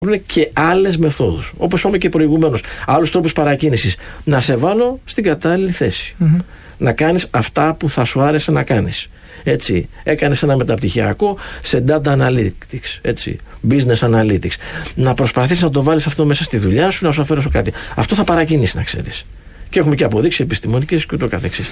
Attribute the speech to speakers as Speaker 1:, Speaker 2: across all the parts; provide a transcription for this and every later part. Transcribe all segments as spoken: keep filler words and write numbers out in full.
Speaker 1: υπάρχουν και άλλες μεθόδους. Όπως είπαμε και προηγουμένως, άλλους τρόπους παρακίνησης. Να σε βάλω στην κατάλληλη θέση. Mm-hmm. Να κάνεις αυτά που θα σου άρεσε να κάνεις. Έτσι, έκανες ένα μεταπτυχιακό σε data analytics, έτσι, business analytics. Να προσπαθήσεις να το βάλεις αυτό μέσα στη δουλειά σου, να σου αφαιρέσω κάτι. Αυτό θα παρακινήσει, να ξέρεις. Και έχουμε και αποδείξεις επιστημονικές και ούτω καθεξής.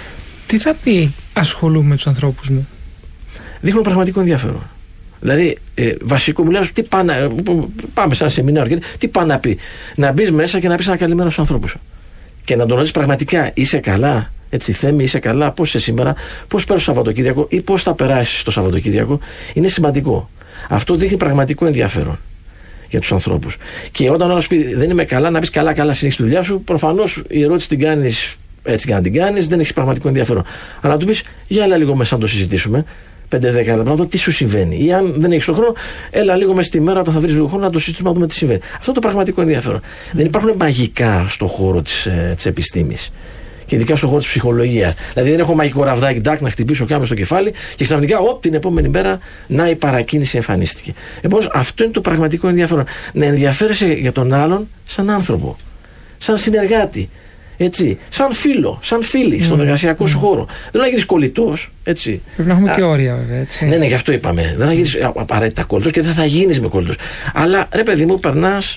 Speaker 2: Τι θα πει ασχολούμαι με τους ανθρώπους μου?
Speaker 1: Δείχνουν πραγματικό ενδιαφέρον. Δηλαδή, ε, βασικό μου λέει, τι πάνε, πάμε σε ένα σεμινάριο, τι πάει να πει? Να μπεις μέσα και να πεις ένα καλημέρα στους ανθρώπους. Και να τον ρωτήσεις πραγματικά, είσαι καλά? Έτσι, Θέμη, είσαι καλά? Πώς είσαι σήμερα? Πώς πέρασες το Σαββατοκύριακο? Ή πώς θα περάσεις το Σαββατοκύριακο? Είναι σημαντικό. Αυτό δείχνει πραγματικό ενδιαφέρον για τους ανθρώπους. Και όταν ο άλλος πει δεν είμαι καλά, να πεις καλά, καλά, συνέχισε τη δουλειά σου. Προφανώς η ερώτηση την κάνεις έτσι και να την κάνεις, δεν έχεις πραγματικό ενδιαφέρον. Αλλά να του πεις, για έλα λίγο μέσα να το συζητήσουμε. πέντε δέκα λεπτά να δω τι σου συμβαίνει. Ή αν δεν έχεις τον χρόνο, έλα λίγο μέσα στη μέρα, όταν θα βρεις λίγο χρόνο, να το συζητήσουμε, να δούμε τι συμβαίνει. Αυτό το πραγματικό ενδιαφέρον. Mm. Δεν υπάρχουν μαγικά στον χώρο της, ε, της επιστήμης. Και ειδικά στον χώρο της ψυχολογίας. Δηλαδή δεν έχω μαγικό ραβδάκι, ντάκ, να χτυπήσω κάμερα στο κεφάλι και ξαφνικά, οπ, την επόμενη μέρα να η παρακίνηση εμφανίστηκε. Επομένως, αυτό είναι το πραγματικό ενδιαφέρον. Να ενδιαφέρεσαι για τον άλλον σαν άνθρωπο, σαν συνεργάτη. Έτσι, σαν φίλο, σαν φίλη στον mm. εργασιακό σου mm. χώρο. Δεν να γίνεις κολλητός. Έτσι.
Speaker 2: Πρέπει να έχουμε Α, και όρια, βέβαια. Έτσι.
Speaker 1: Ναι, ναι, γι' αυτό είπαμε. Δεν θα γίνεις απαραίτητα κολλητός και δεν θα γίνεις με κολλητός. Αλλά ρε παιδί μου, περνάς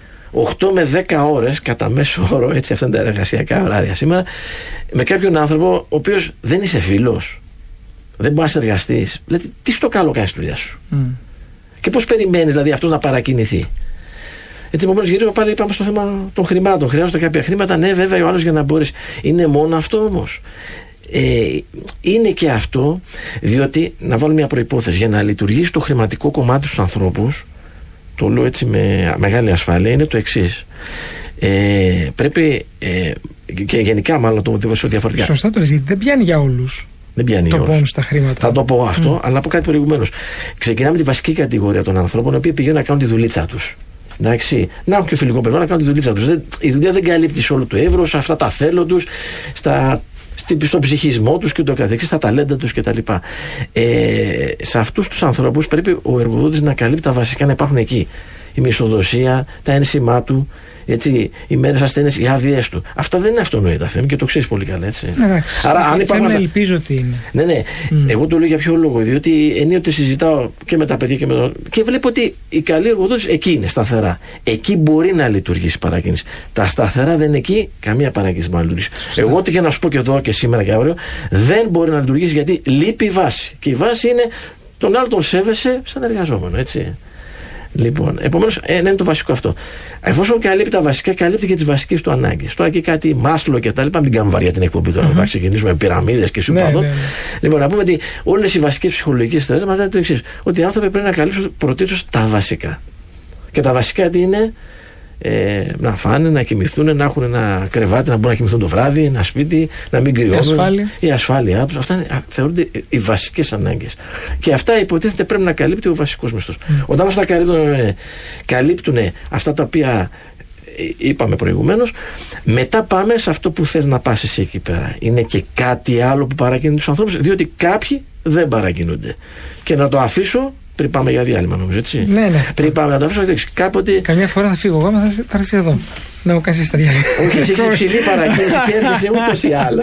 Speaker 1: οκτώ με δέκα ώρες κατά μέσο όρο, έτσι, αυτά είναι τα εργασιακά ωράρια σήμερα, με κάποιον άνθρωπο ο οποίος δεν είσαι φίλος, δεν μπορεί να συνεργαστείς. Δηλαδή, τι στο καλό κάνεις τη δουλειά σου. Mm. Και πώς περιμένεις δηλαδή αυτός να παρακινηθεί. Έτσι, επομένως, γυρίζουμε πάλι, είπαμε στο θέμα των χρημάτων. Χρειάζονται κάποια χρήματα, ναι, βέβαια, ο άλλος για να μπορείς. Είναι μόνο αυτό όμως? Ε, είναι και αυτό, διότι, να βάλω μια προϋπόθεση, για να λειτουργήσει το χρηματικό κομμάτι στους ανθρώπους, το λέω έτσι με μεγάλη ασφάλεια, είναι το εξής. Ε, πρέπει, ε, και γενικά μάλλον το δημοσιο διαφορετικά.
Speaker 2: Σωστά το λες, γιατί δεν πιάνει για όλους.
Speaker 1: Δεν πιάνει
Speaker 2: το
Speaker 1: για όλους.
Speaker 2: Στα χρήματα.
Speaker 1: Θα το πω αυτό,
Speaker 2: Mm.
Speaker 1: αλλά να πω κάτι προηγουμένως. Ξεκινάμε τη βασική κατηγορία των ανθρώπων, οι οποίοι πηγαίνουν να κάνουν τη δουλίτσα τους. Εντάξει, να έχουν και φιλικό περιβάλλον, να κάνουν τη δουλίτσα τους. Η δουλειά δεν καλύπτει σε όλο το εύρος, αυτά τα θέλω τους, στα, στον ψυχισμό τους και το καθεξής, στα ταλέντα τους κτλ. Ε, σε αυτούς τους ανθρώπους πρέπει ο εργοδότης να καλύπτει τα βασικά, να υπάρχουν εκεί. Η μισθοδοσία, τα ένσημά του, έτσι, οι μέρες ασθένειες, οι άδειές του. Αυτά δεν είναι αυτονόητα θέμα και το ξέρεις πολύ καλά, έτσι.
Speaker 2: Εντάξει.
Speaker 1: Άρα, αν υπάρχουν.
Speaker 2: Αυτά... ελπίζω ότι είναι.
Speaker 1: Ναι, ναι. Mm. Εγώ το λέω για ποιο λόγο? Διότι ενίοτε συζητάω και με τα παιδιά και με το. Και βλέπω ότι οι καλοί εργοδότες εκεί είναι σταθερά. Εκεί μπορεί να λειτουργήσει η παρακίνηση. Τα σταθερά δεν είναι εκεί, καμία παρακίνηση μπορεί να λειτουργήσει. Σωστά. Εγώ τι και να σου πω και εδώ και σήμερα και αύριο, δεν μπορεί να λειτουργήσει γιατί λείπει η βάση. Και η βάση είναι τον άλλο τον σέβεσαι σαν εργαζόμενο, έτσι. Λοιπόν, επομένως, ένα είναι το βασικό αυτό. Εφόσον καλύπτει τα βασικά, καλύπτει και τις βασικές του ανάγκες. Τώρα και κάτι Μάσλο και τα λοιπά, μην κάνουμε βαριά την εκπομπή τώρα, mm-hmm. να ξεκινήσουμε με πυραμίδες και σουπαδών. Ναι, ναι, ναι. Λοιπόν, να πούμε ότι όλες οι βασικές ψυχολογικές θεωρίες μας λένε το εξής: ότι οι άνθρωποι πρέπει να καλύψουν πρωτίστως τα βασικά. Και τα βασικά τι είναι? Ε, να φάνε, να κοιμηθούν, να έχουν ένα κρεβάτι, να μπορούν να κοιμηθούν το βράδυ, ένα σπίτι, να μην κρυώνουν. Η ασφάλεια, η ασφάλειά τους. Αυτά είναι, θεωρούνται οι βασικές ανάγκες. Και αυτά υποτίθεται πρέπει να καλύπτει ο βασικός μισθός. Mm. Όταν αυτά καλύπτουν, καλύπτουν αυτά τα οποία είπαμε προηγουμένως, μετά πάμε σε αυτό που θες να πας εσύ εκεί πέρα. Είναι και κάτι άλλο που παρακινεί τους ανθρώπους, διότι κάποιοι δεν παρακινούνται. Και να το αφήσω. Πριν πάμε για διάλειμμα, νομίζω, έτσι.
Speaker 2: Ναι, ναι.
Speaker 1: Πριν πάμε να το αφήσω, κάποτε.
Speaker 2: Καμιά φορά θα φύγω εγώ, θα, θα έρθει εδώ. Να μου κάνει τα διάλειμμα.
Speaker 1: Όχι, εσύ έχει υψηλή παρακίνηση και έρχεσαι ούτως ή άλλως.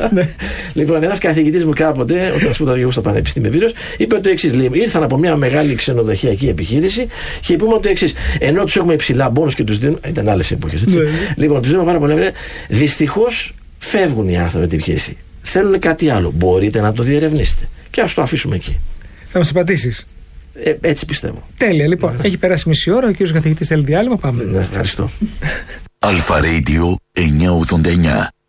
Speaker 1: Λοιπόν, ένας καθηγητής μου κάποτε, όταν σπούδαζα εγώ στο Πανεπιστήμιο Βύρος, είπε το εξής: ήρθαν από μια μεγάλη ξενοδοχειακή επιχείρηση και είπαμε το εξής. Ενώ τους έχουμε υψηλά μπόνους και τους δίνουν. Ήταν άλλες εποχές, έτσι. Λοιπόν, τους δίνουμε πάρα πολλά. Δυστυχώς φεύγουν οι άνθρωποι από την επιχείρηση. Θέλουν κάτι άλλο. Μπορείτε να το διερευνήσετε. Και ας το αφήσουμε εκεί.
Speaker 2: Θα μας απαντήσεις.
Speaker 1: Ε, έτσι πιστεύω.
Speaker 2: Τέλεια, λοιπόν. Ναι. Έχει περάσει μισή ώρα, ο κύριος καθηγητής θέλει διάλειμμα. Πάμε.
Speaker 1: Ναι, ευχαριστώ.
Speaker 3: Αλφα Radio εννιακόσια ογδόντα εννιά.